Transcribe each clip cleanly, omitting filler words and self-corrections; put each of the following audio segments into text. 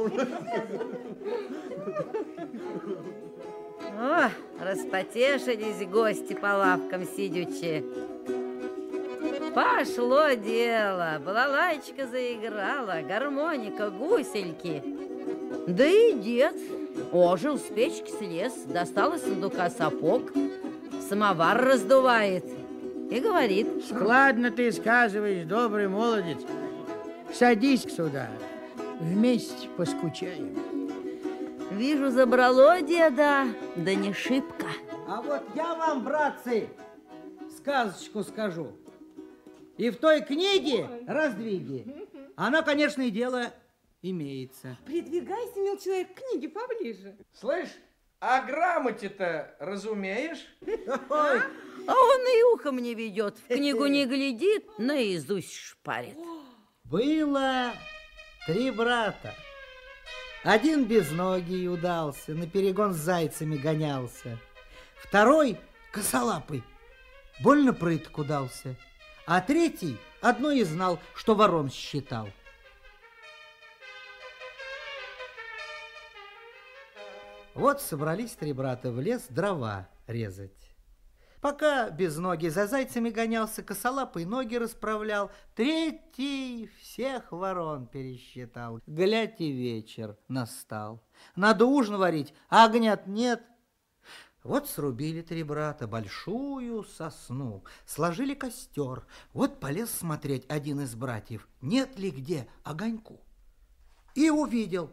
О, распотешились гости по лавкам сидячи. Пошло дело, балалайчика заиграла, гармоника, гусельки. Да и дед ожил, с печки слез, достал из сундука сапог, самовар раздувает и говорит: складно ты сказываешь, добрый молодец. Садись сюда, вместе поскучаем. Вижу, забрало деда, да не шибко. А вот я вам, братцы, сказочку скажу. И в той книге раздвиги, оно, конечно, и дело имеется. Придвигайся, мил человек, к книге поближе. Слышь, а грамоте-то разумеешь? А он и ухом не ведет, в книгу не глядит, наизусть шпарит. Было 3 брата. Один безногий удался, на перегон с зайцами гонялся. Второй косолапый, больно прыток удался. А третий одно и знал, что ворон считал. Вот собрались 3 брата в лес дрова резать. Пока безногий за зайцами гонялся, косолапый ноги расправлял, третий всех ворон пересчитал. Глядь, и вечер настал. Надо ужин варить, а огня нет. Вот срубили 3 брата большую сосну, сложили костер. Вот полез смотреть один из братьев, нет ли где огоньку. И увидел.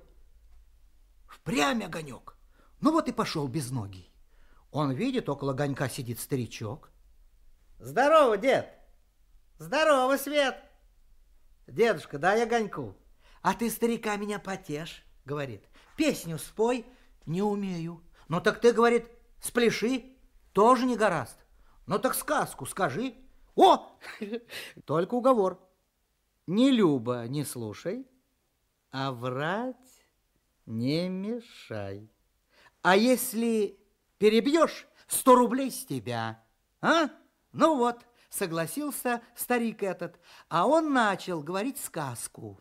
Впрямь огонек. Ну вот и пошел безногий. Он видит, около огонька сидит старичок. Здорово, дед. Здорово, Свет. Дедушка, дай огоньку. А ты, старика, меня потешь, говорит. Песню спой. Не умею. Ну так ты, говорит, спляши. Тоже не гораст. Ну так сказку скажи. О! Только уговор. Не люба, не слушай, а врать не мешай. А если перебьешь, 100 рублей с тебя. А? Ну вот, согласился старик этот. А он начал говорить сказку.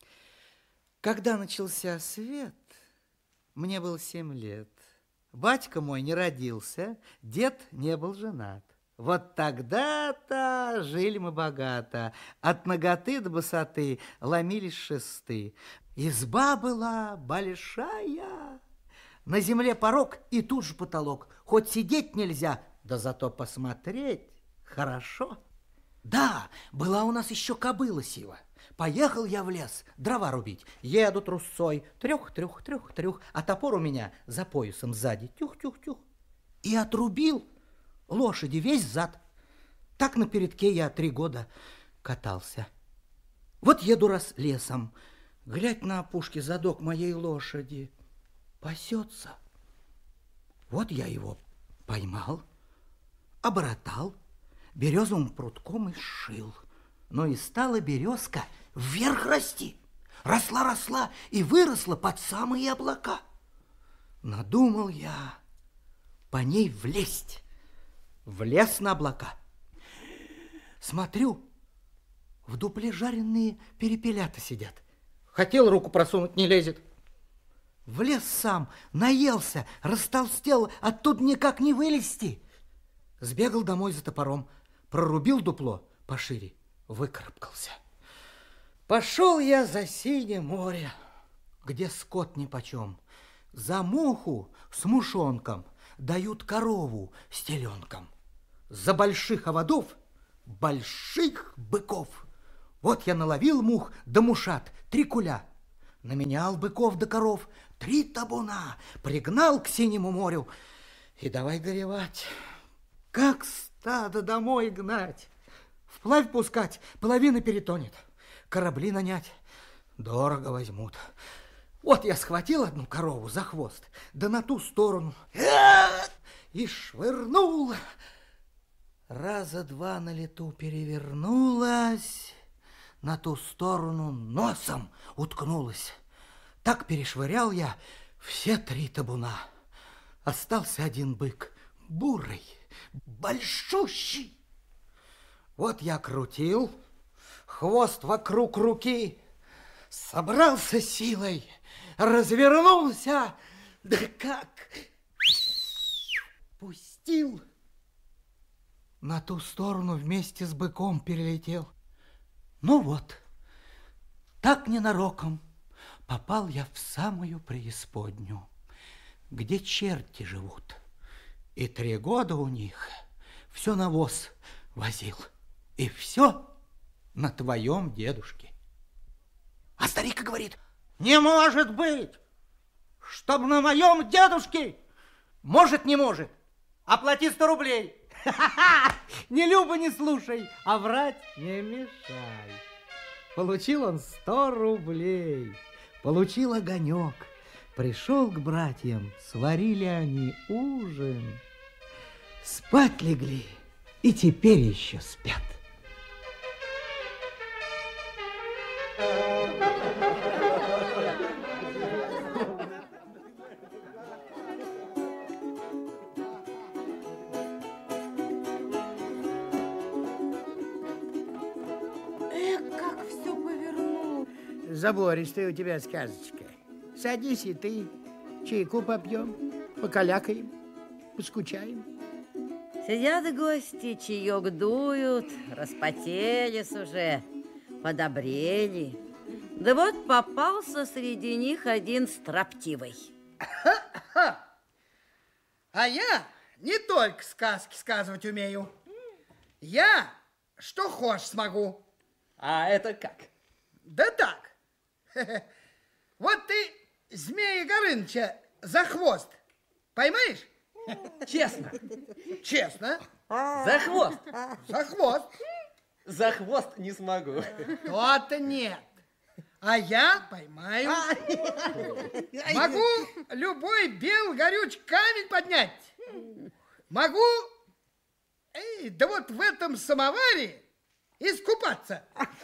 Когда начался свет, мне было 7 лет. Батька мой не родился, дед не был женат. Вот тогда-то жили мы богато. От наготы до босоты ломились шесты. Изба была большая. На земле порог и тут же потолок. Хоть сидеть нельзя, да зато посмотреть хорошо. Да, была у нас еще кобыла сива. Поехал я в лес дрова рубить. Еду трусцой, трюх-трюх-трюх-трюх, а топор у меня за поясом сзади, тюх-тюх-тюх. И отрубил лошади весь зад. Так на передке я 3 года катался. Вот еду раз лесом, глядь на опушке задок моей лошади. Пасется. Вот я его поймал, оборотал, березовым прутком и сшил. Ну и стала березка вверх расти. Росла-росла и выросла под самые облака. Надумал я по ней влезть. Влез на облака. Смотрю, в дупле жареные перепелята сидят. Хотел руку просунуть, не лезет. Влез сам, наелся, растолстел, оттуда никак не вылезти. Сбегал домой за топором, прорубил дупло пошире, выкарабкался. Пошел я за синее море, где скот нипочем. За муху с мушонком дают корову с теленком. За больших оводов больших быков. Вот я наловил мух да мушат, 3 куля. Наменял быков да коров 3 табуна, пригнал к синему морю и давай горевать. Как стадо домой гнать? Вплавь пускать, половина перетонет. Корабли нанять дорого возьмут. Вот я схватил одну корову за хвост, да на ту сторону и швырнул. Раза 2 на лету перевернулась, на ту сторону носом уткнулась. Так перешвырял я все 3 табуна. Остался один бык, бурый, большущий. Вот я крутил хвост вокруг руки, собрался силой, развернулся, да как пустил. На ту сторону вместе с быком перелетел. Ну вот, так ненароком попал я в самую преисподнюю, где черти живут. И 3 года у них все навоз возил. И все на твоем дедушке. А старик говорит: не может быть, чтоб на моем дедушке. Может, не может. Оплати 100 рублей. Не люба, не слушай, а врать не мешай. Получил он 100 рублей. Получил огонек. Пришел к братьям, сварили они ужин. Спать легли и теперь еще спят. Как все повернуло. Забористая у тебя сказочка. Садись и ты, чайку попьем, покалякаем, поскучаем. Сидят гости, чаек дуют, распотелись уже, подобрели. Да вот попался среди них один строптивый. А я не только сказки сказывать умею. Я что хочешь смогу. А это как? Да так. Вот ты Змея Горыныча за хвост поймаешь? Честно. Честно. За хвост. За хвост. За хвост не смогу. То-то нет. А я поймаю. Могу любой бел горючий камень поднять. Могу, да вот в этом самоваре искупаться.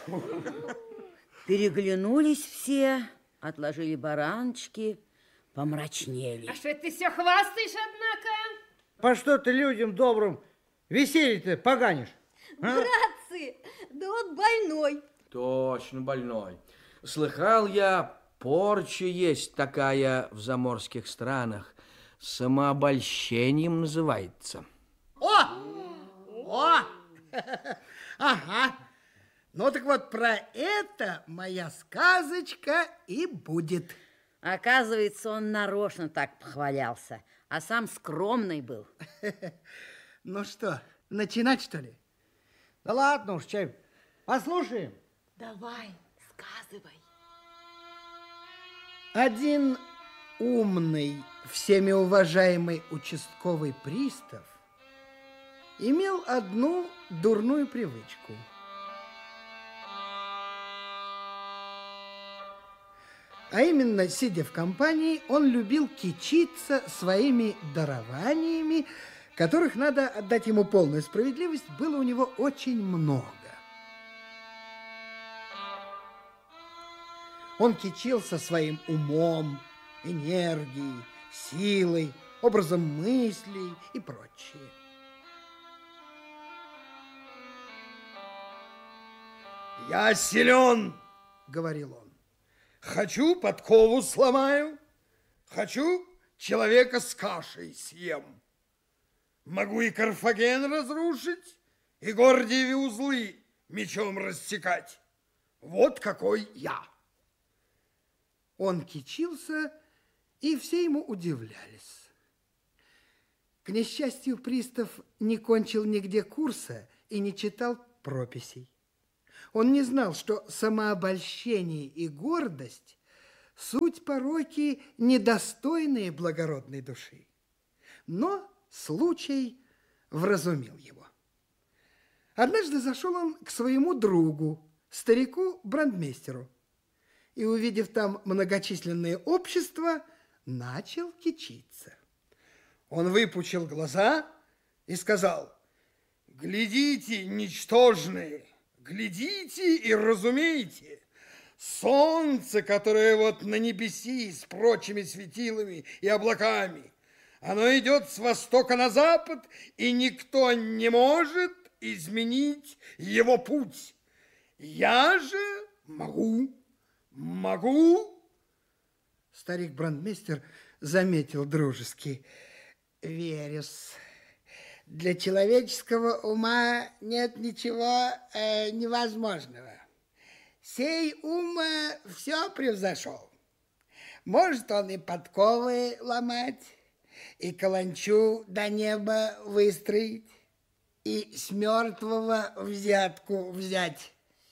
Переглянулись все, отложили бараночки, помрачнели. А что ты все хвастаешь, однако? По что ты людям добрым веселье-то поганишь? А? Братцы, да он больной. Точно больной. Слыхал я, порча есть такая в заморских странах. Самообольщением называется. О! Ага. Ну так вот про это моя сказочка и будет. Оказывается, он нарочно так похвалялся, а сам скромный был. Ну что, начинать что ли? Да ладно уж, чай, послушаем. Давай, сказывай. Один умный, всеми уважаемый участковый пристав имел одну дурную привычку. А именно, сидя в компании, он любил кичиться своими дарованиями, которых, надо отдать ему полную справедливость, было у него очень много. Он кичился своим умом, энергией, силой, образом мыслей и прочее. «Я силен», — говорил он. «Хочу, подкову сломаю, хочу, человека с кашей съем. Могу и Карфаген разрушить, и Гордиевы узлы мечом рассекать. Вот какой я». Он кичился, и все ему удивлялись. К несчастью, пристав не кончил нигде курса и не читал прописей. Он не знал, что самообольщение и гордость – суть пороки, недостойные благородной души. Но случай вразумил его. Однажды зашел он к своему другу, старику-брандмейстеру, и, увидев там многочисленное общество, начал кичиться. Он выпучил глаза и сказал: «Глядите, ничтожные! Глядите и разумейте, солнце, которое вот на небеси с прочими светилами и облаками, оно идет с востока на запад, и никто не может изменить его путь. Я же могу. Старик-брандмейстер заметил дружески. Верю-с. Для человеческого ума нет ничего невозможного. Сей ум все превзошел. Может он и подковы ломать, и каланчу до неба выстроить, и с мертвого взятку взять.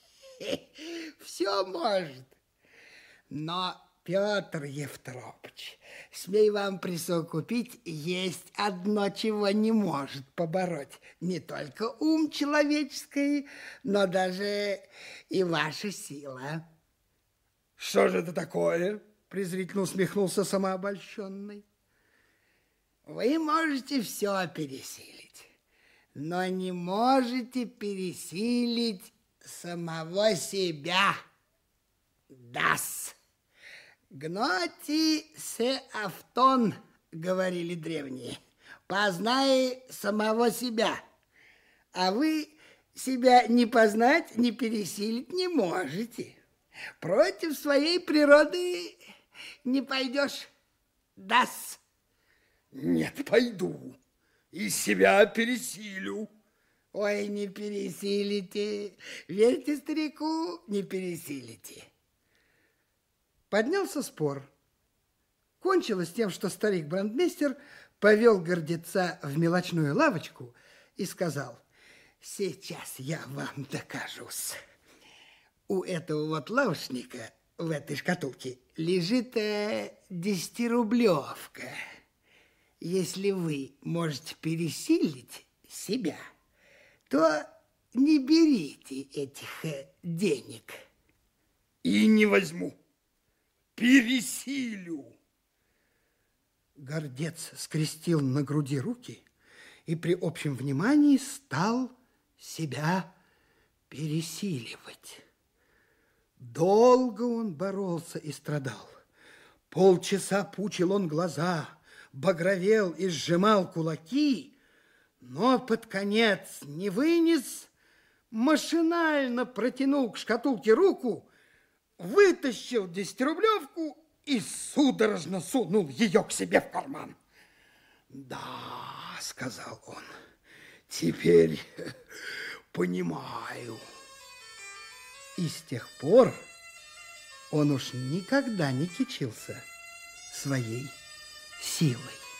Все может. Но, Петр Евтропыч, смей вам присовокупить, есть одно, чего не может побороть. Не только ум человеческий, но даже и ваша сила. Что же это такое? Презрительно усмехнулся самообольщенный. Вы можете все пересилить, но не можете пересилить самого себя. Дас. Гноти се автон, говорили древние. Познай самого себя. А вы себя ни познать, ни пересилить не можете. Против своей природы не пойдешь. Дас. Нет, пойду. И себя пересилю. Ой, не пересилите. Верьте старику, не пересилите. Поднялся спор. Кончилось тем, что старик-брандмейстер повел гордеца в мелочную лавочку и сказал: сейчас я вам докажусь. У этого вот лавочника в этой шкатулке лежит 10-рублевка. Если вы можете пересилить себя, то не берите этих денег. И не возьму. Пересилю. Гордец скрестил на груди руки и при общем внимании стал себя пересиливать. Долго он боролся и страдал. Полчаса пучил он глаза, багровел и сжимал кулаки, но под конец не вынес, машинально протянул к шкатулке руку, вытащил 10-рублевку и судорожно сунул ее к себе в карман. «Да, — сказал он, — теперь понимаю». И с тех пор он уж никогда не кичился своей силой.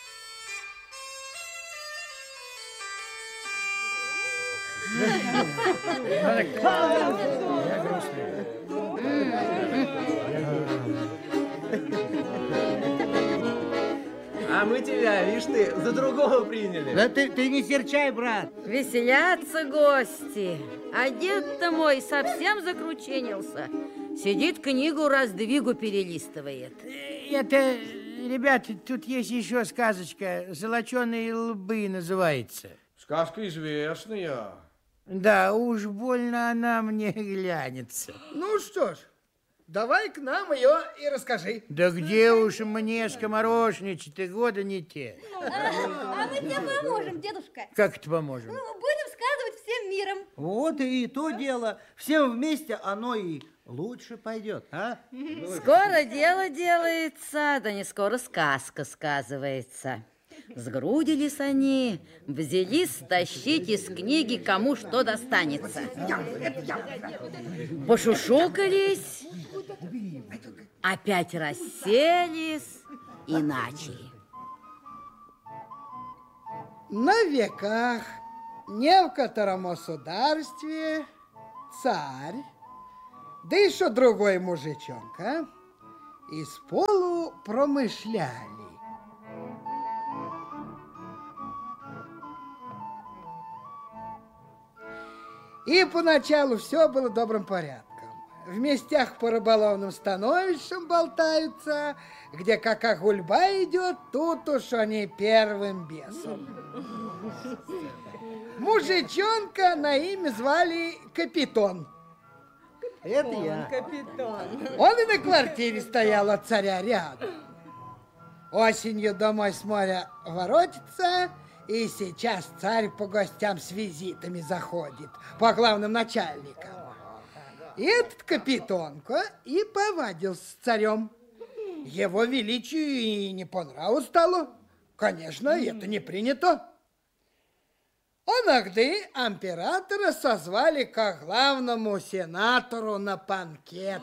А мы тебя, видишь ты, за другого приняли. Да ты не серчай, брат. Веселятся гости. А дед-то мой совсем закрученился. Сидит, книгу раздвигу перелистывает. Это, ребята, тут есть еще сказочка. «Золоченые лбы» называется. Сказка известная. Да, уж больно она мне глянется. Ну что ж, давай к нам ее и расскажи. Да где уж мне скоморошничать, и года не те. А мы тебе поможем, дедушка. Как это поможем? Будем сказывать всем миром. Вот и то дело. Всем вместе оно и лучше пойдет, а? Скоро дело делается, да не скоро сказка сказывается. Сгрудились они, взялись тащить из книги, кому что достанется. Пошушукались, опять расселись и начали. На веках не в котором государстве царь, да еще другой мужичонка из полу промышляли. И поначалу все было добрым порядком. В местях по рыболовным становищам болтаются, где какая гульба идет, тут уж они первым бесом. Мужичонка на имя звали Капитон. Это я. Он и на квартире стоял от царя рядом. Осенью домой с моря воротится, и сейчас царь по гостям с визитами заходит, по главным начальникам. И этот Капитонка и повадился с царем. Его величию и не по нраву стало. Конечно, это не принято. Оногды императора созвали к главному сенатору на банкет.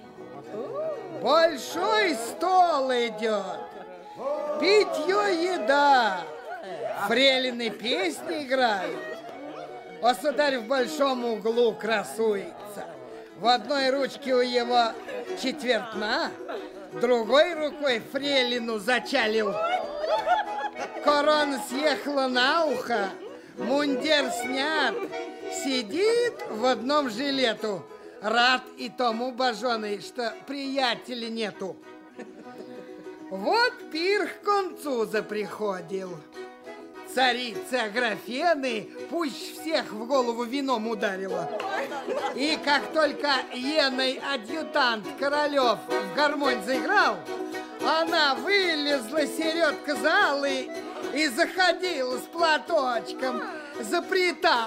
Большой стол идет, питье, еда, фрейлины песни играют. Государь в большом углу красуется. В одной ручке у его четвертна, другой рукой фрейлину зачалил. Корона съехала на ухо, мундир снят, сидит в одном жилету. Рад и тому боженый, что приятелей нету. Вот пир к концу заприходил. Царица Аграфены пусть всех в голову вином ударила. И как только еной адъютант Королев в гармонь заиграл, она вылезла середка залы и заходила с платочком,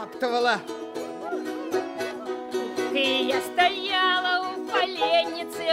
запритаптывала. И я стояла у поленницы